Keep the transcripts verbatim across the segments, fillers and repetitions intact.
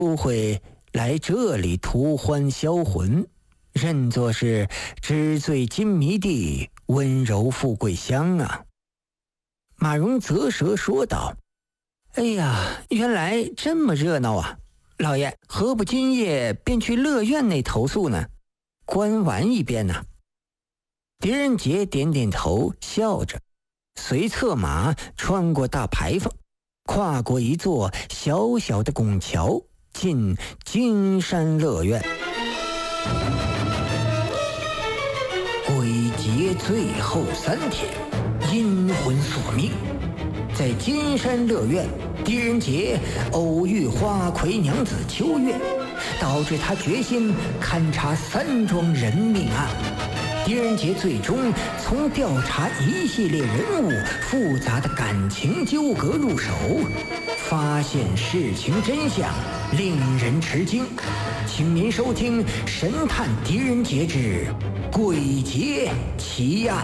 不会来这里图欢销魂，认作是纸醉金迷的温柔富贵乡啊。马蓉啧舌说道：哎呀，原来这么热闹啊！老爷何不今夜便去乐院内投宿呢？观玩一遍呢？狄仁杰点点头，笑着，随策马穿过大牌坊，跨过一座小小的拱桥，进金山乐院。鬼节最后三天，阴魂索命。在金山乐院，狄仁杰偶遇花魁娘子秋月，导致他决心勘察三桩人命案。狄仁杰最终从调查一系列人物复杂的感情纠葛入手，发现事情真相，令人吃惊。请您收听《神探狄仁杰之鬼节奇案》。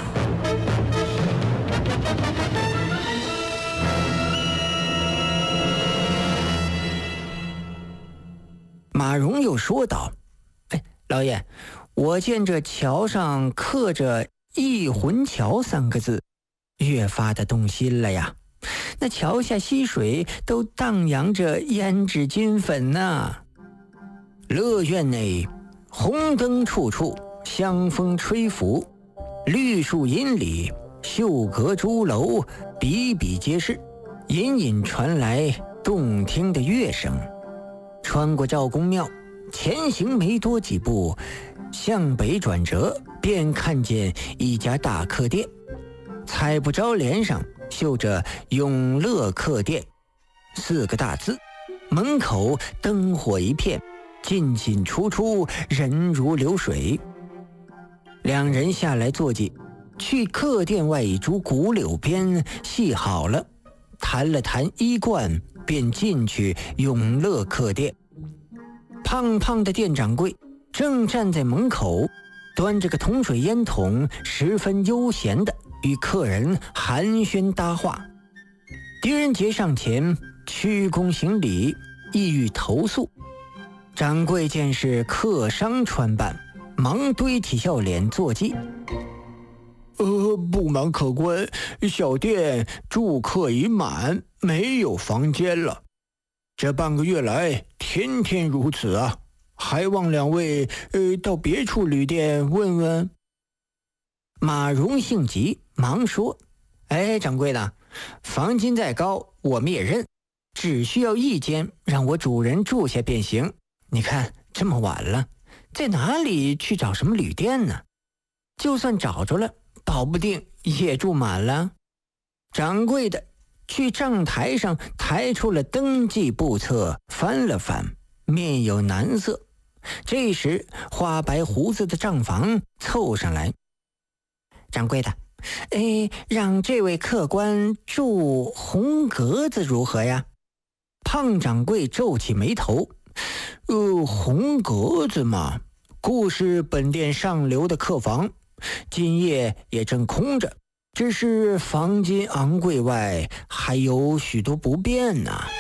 马蓉又说道：哎，老爷，我见这桥上刻着忆魂桥三个字，越发的动心了呀。那桥下溪水都荡漾着胭脂金粉呐、啊。乐院内红灯处处，香风吹拂，绿树荫里绣阁朱楼比比皆是，隐隐传来动听的乐声。穿过赵公庙，前行没多几步，向北转折，便看见一家大客店，彩布招联上绣着永乐客店四个大字，门口灯火一片，进进出出，人如流水。两人下来坐骑，去客店外一株古柳边系好了，谈了谈衣冠，便进去永乐客店。胖胖的店掌柜正站在门口，端着个铜水烟筒，十分悠闲地与客人寒暄搭话。狄仁杰上前屈躬行礼，意欲投宿。掌柜见是客商穿扮，忙堆起笑脸作揖：呃，不瞒客官，小店住客已满，没有房间了。这半个月来天天如此啊，还望两位呃到别处旅店问问。马蓉性急，忙说：哎，掌柜的，房金再高我们也认，只需要一间让我主人住下便行。你看这么晚了，在哪里去找什么旅店呢？就算找着了，保不定也住满了。掌柜的去账台上抬出了登记簿册，翻了翻，面有难色。这时花白胡子的账房凑上来：掌柜的，哎，让这位客官住红格子如何呀？胖掌柜皱起眉头：呃，红格子嘛，故是本店上流的客房，今夜也正空着，只是房金昂贵外，还有许多不便呢、啊。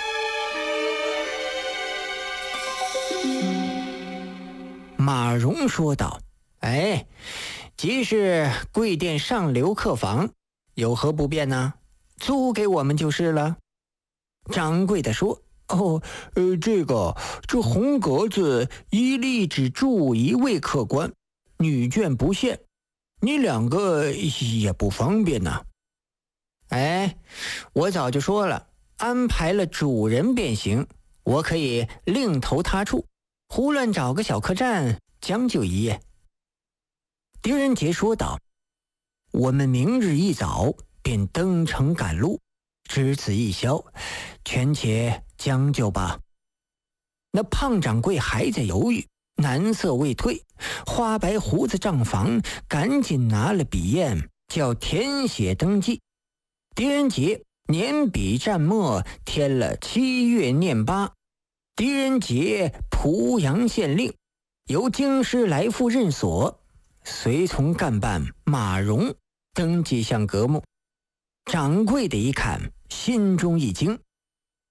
马蓉说道：哎，即是贵店上流客房，有何不便呢？租给我们就是了。掌柜的说：哦，呃，这个这红格子一例只住一位客官，女眷不限，你两个也不方便呐、啊。哎，我早就说了，安排了主人便行，我可以另投他处，胡乱找个小客栈将就一夜。狄仁杰说道：我们明日一早便登城赶路，只此一宵，权且将就吧。那胖掌柜还在犹豫，难色未退，花白胡子账房赶紧拿了笔砚，叫填写登记。狄仁杰年笔蘸墨添了七月念八，狄仁杰濮阳县令，由京师来赴任所，随从干办马蓉登记项格目。掌柜的一看，心中一惊，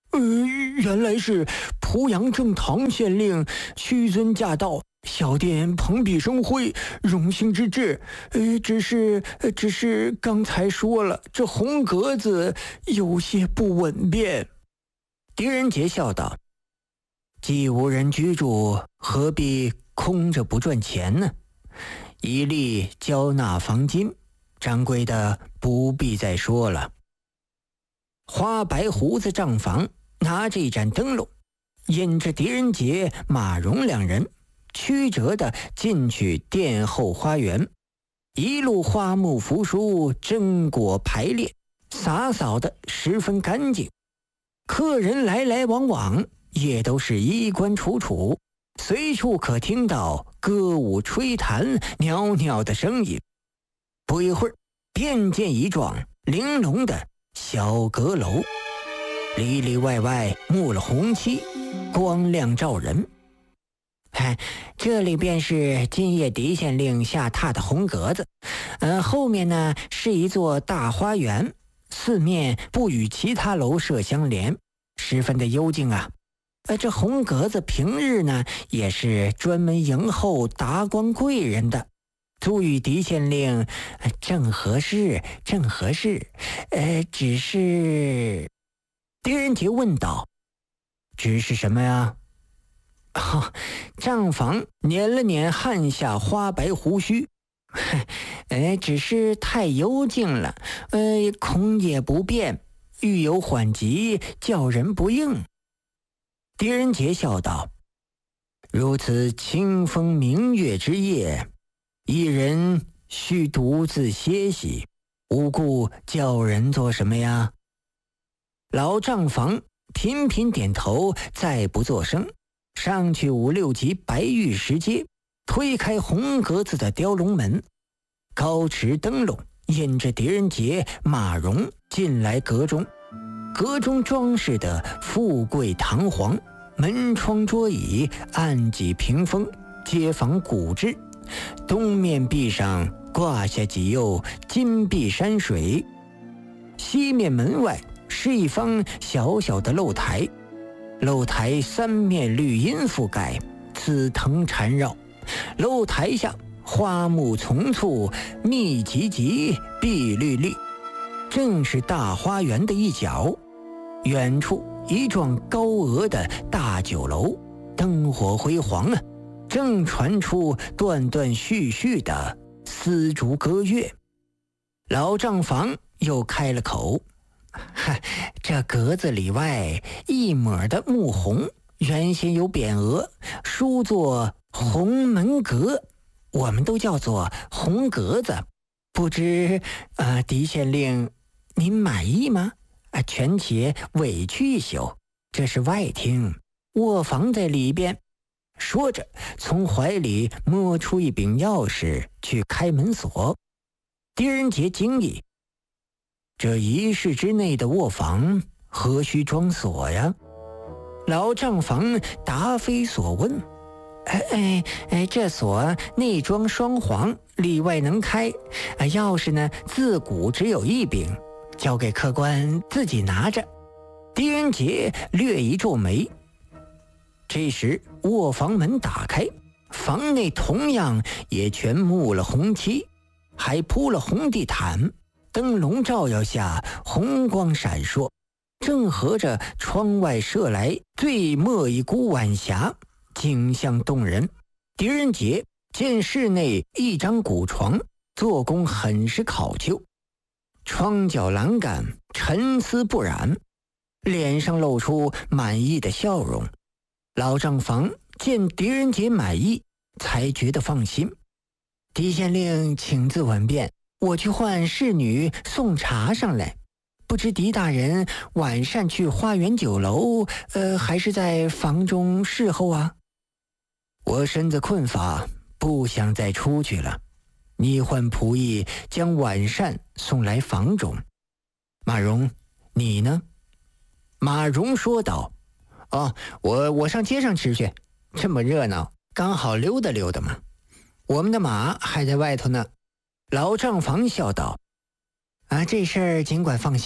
呃，原来是濮阳正唐县令屈尊驾到，小店蓬荜生辉，荣幸之至。呃，只是，只是刚才说了，这红格子有些不稳便。”狄仁杰笑道：“既无人居住，何必空着不赚钱呢？一律交纳房金，掌柜的不必再说了。”花白胡子账房拿着一盏灯笼，引着狄仁杰、马荣两人曲折地进去殿后花园。一路花木扶疏，榛果排列，洒扫的十分干净。客人来来往往，也都是衣冠楚楚，随处可听到歌舞吹弹、袅袅的声音。不一会儿，便见一幢玲珑的小阁楼，里里外外幕了红漆，光亮照人。哎，这里便是今夜狄县令下榻的红阁子。呃，后面呢是一座大花园，四面不与其他楼舍相连，十分的幽静啊。呃，这红阁子平日呢也是专门迎候达官贵人的，足与狄县令、呃、正合适，正合适。呃，只是……狄仁杰问道：“只是什么呀？”哦，账房捻了捻汗下花白胡须，呃，只是太幽静了，呃，恐也不便，欲有缓急，叫人不应。狄仁杰笑道：“如此清风明月之夜，一人须独自歇息，无故叫人做什么呀？”老账房频频点头，再不作声，上去五六级白玉石阶，推开红格子的雕龙门，高持灯笼，引着狄仁杰、马荣进来阁中。阁中装饰的富贵堂皇，门窗桌椅、案几屏风皆仿古制，东面壁上挂下几釉金碧山水，西面门外是一方小小的露台，露台三面绿荫覆盖，紫藤缠绕，露台下花木丛簇，密集集，碧绿绿，正是大花园的一角。远处一幢高额的大酒楼，灯火辉煌啊，正传出断断续续的丝竹歌乐。老账房又开了口：“哈，这格子里外一抹的木红，原先有匾额，书作红门阁，我们都叫做红格子。不知呃，狄县令您满意吗？啊，权且委屈一宿，这是外厅，卧房在里边。”说着，从怀里摸出一柄钥匙去开门锁。狄仁杰惊异：“这一室之内的卧房何须装锁呀？”老账房答非所问：“哎哎哎，这锁内装双簧，里外能开。啊，钥匙呢，自古只有一柄，交给客官自己拿着。”狄仁杰略一皱眉。这时卧房门打开，房内同样也全幕了红漆，还铺了红地毯，灯笼照耀下红光闪烁，正合着窗外射来最末一股晚霞，景象动人。狄仁杰见室内一张古床，做工很是考究，窗角栏杆沉丝不染，脸上露出满意的笑容。老账房见狄仁杰满意，才觉得放心。狄县令请自稳便，我去唤侍女送茶上来。不知狄大人晚上去花园酒楼，呃，还是在房中侍候啊？我身子困乏，不想再出去了。你唤仆役将晚膳送来房中。马荣，你呢？马荣说道：“哦，我我上街上吃去，这么热闹，刚好溜达溜达嘛。我们的马还在外头呢。”老账房笑道：“啊，这事儿尽管放心，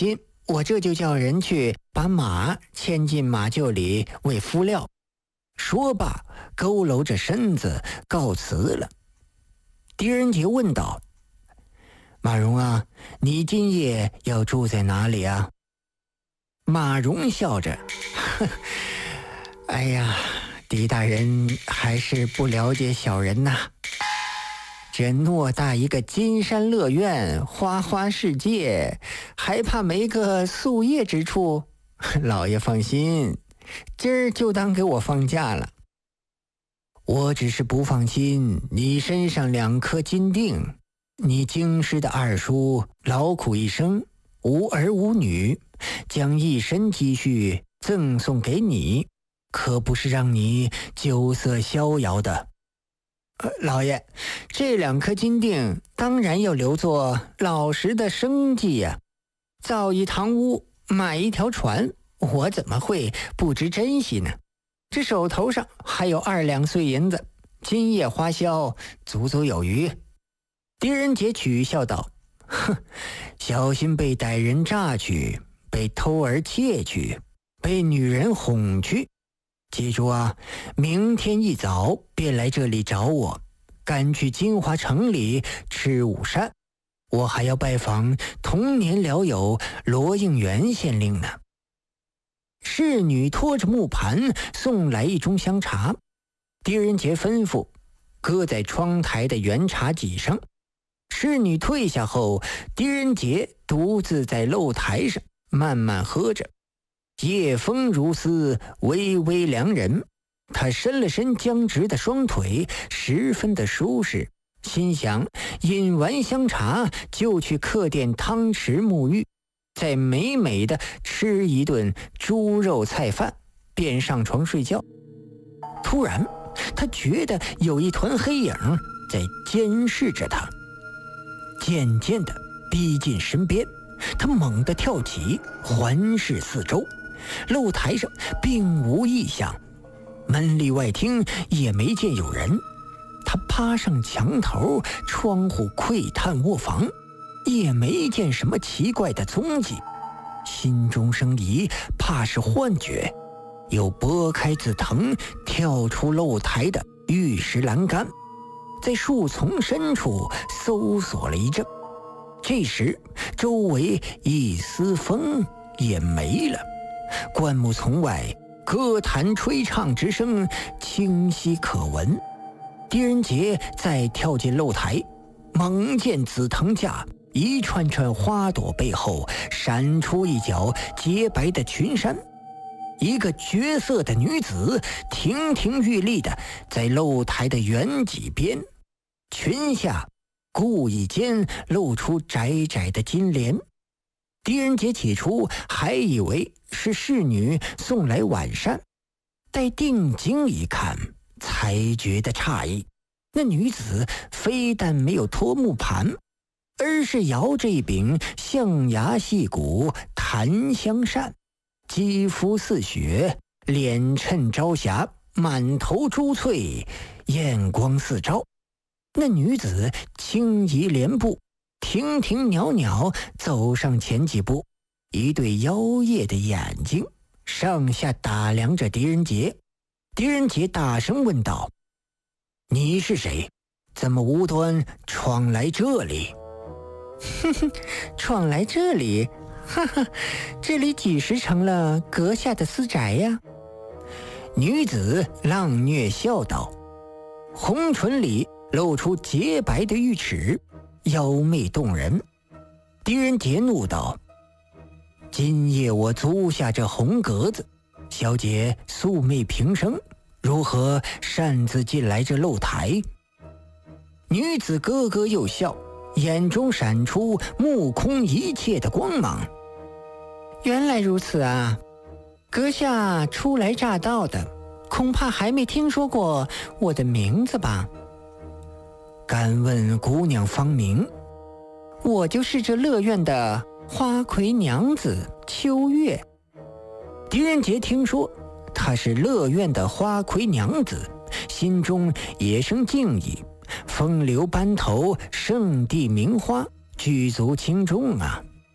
我这就叫人去把马牵进马厩里喂敷料。”说罢，佝偻着身子告辞了。狄仁杰问道：“马荣啊，你今夜要住在哪里啊？”马荣笑着：“呵，哎呀，狄大人还是不了解小人呐。这偌大一个金山乐苑，花花世界，还怕没个宿夜之处？老爷放心，今儿就当给我放假了。我只是不放心你身上两颗金锭，你京师的二叔劳苦一生，无儿无女，将一身积蓄赠送给你，可不是让你酒色逍遥的。呃，老爷，这两颗金锭当然要留作老实的生计呀、啊。造一堂屋，买一条船，我怎么会不知珍惜呢？这手头上还有二两碎银子，今夜花销足足有余。狄仁杰取笑道：“哼，小心被歹人榨去，被偷儿窃去，被女人哄去。记住啊，明天一早便来这里找我，赶去金华城里吃午膳。我还要拜访童年老友罗应元县令呢。”侍女拖着木盘送来一盅香茶，狄仁杰吩咐搁在窗台的圆茶几上。侍女退下后，狄仁杰独自在露台上慢慢喝着。夜风如丝，微微凉人。他伸了伸僵直的双腿，十分的舒适，心想饮完香茶就去客店汤池沐浴，再美美的吃一顿猪肉菜饭，便上床睡觉。突然他觉得有一团黑影在监视着他，渐渐地逼近身边。他猛地跳起，环视四周，露台上并无异象，门里外厅也没见有人。他爬上墙头窗户窥探卧房，也没见什么奇怪的踪迹，心中生疑，怕是幻觉，又拨开紫藤，跳出露台的玉石栏杆，在树丛深处搜索了一阵。这时周围一丝风也没了，灌木丛外歌坛吹唱之声清晰可闻。狄仁杰再跳进露台，猛见紫藤架一串串花朵背后闪出一角洁白的裙衫，一个绝色的女子亭亭玉立的在露台的圆脊边，裙下故意间露出窄窄的金莲。狄仁杰起初还以为是侍女送来晚膳，待定睛一看，才觉得诧异。那女子非但没有脱木盘，而是摇着一柄象牙细骨檀香扇，肌肤似雪，脸衬朝霞，满头珠翠，艳光四照。那女子轻移莲步，亭亭袅袅走上前几步，一对妖冶的眼睛上下打量着狄仁杰。狄仁杰大声问道：“你是谁？怎么无端闯来这里？”“哼哼，闯来这里？哈哈，这里几时成了阁下的私宅呀？”女子浪谑笑道，红唇里露出洁白的玉齿，妖媚动人。狄仁杰怒道：“今夜我租下这红格子，小姐素昧平生，如何擅自进来这露台？”女子咯咯又笑，眼中闪出目空一切的光芒。“原来如此啊，阁下初来乍到的，恐怕还没听说过我的名字吧？”“敢问姑娘芳名？”“我就是这乐苑的花魁娘子秋月。”狄仁杰听说她是乐苑的花魁娘子，心中也生敬意，风流班头，圣地名花，举足轻重啊。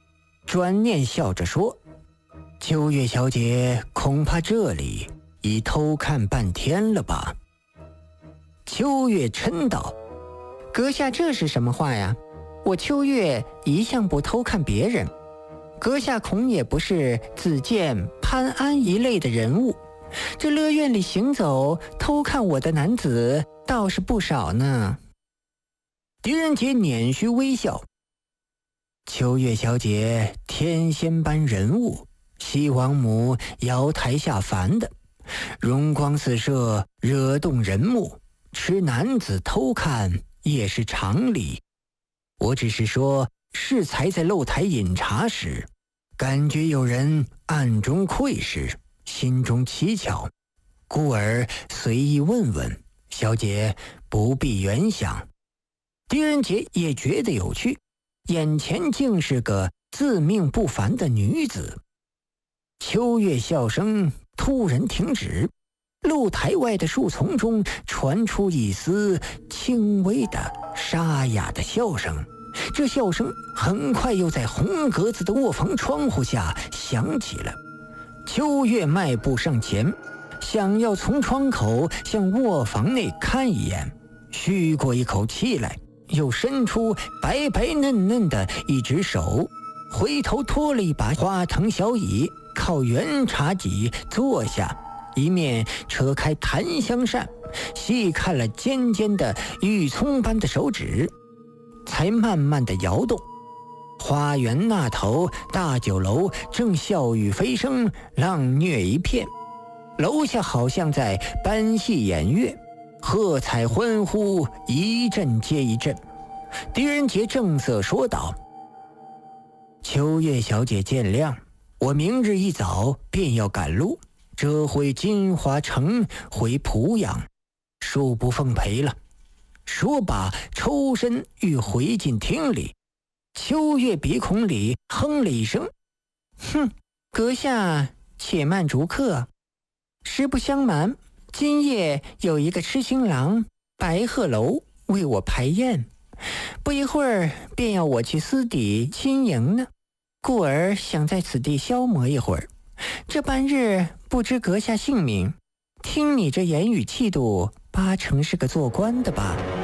转念笑着说：“秋月小姐恐怕这里已偷看半天了吧？”秋月嗔道：“阁下这是什么话呀？我秋月一向不偷看别人，阁下恐也不是子建、潘安一类的人物，这乐院里行走偷看我的男子倒是不少呢。”狄仁杰捻须微笑：“秋月小姐天仙般人物，西王母瑶台下凡的，容光四射，惹动人目，吃男子偷看也是常理。我只是说适才在露台饮茶时，感觉有人暗中窥视，心中蹊跷，故而随意问问，小姐不必原想。”狄仁杰也觉得有趣，眼前竟是个自命不凡的女子。秋月笑声突然停止，露台外的树丛中传出一丝轻微的沙哑的笑声，这笑声很快又在红格子的卧房窗户下响起了。秋月迈步上前，想要从窗口向卧房内看一眼，吁过一口气来，又伸出白白嫩嫩的一只手，回头拖了一把花藤小椅，靠圆茶几坐下，一面扯开檀香扇，细看了尖尖的玉葱般的手指，才慢慢的摇动。花园那头大酒楼正笑语飞声，浪虐一片，楼下好像在搬戏演乐，喝彩欢呼一阵接一阵。狄仁杰正色说道：“秋月小姐见谅，我明日一早便要赶路，折回金华城回濮阳，恕不奉陪了。”说罢抽身欲回进厅里。秋月鼻孔里哼了一声：“哼，阁下且慢逐客。实不相瞒，今夜有一个痴情郎白鹤楼为我排宴，不一会儿便要我去私底亲迎呢，故而想在此地消磨一会儿。这半日不知阁下姓名，听你这言语气度，八成是个做官的吧？”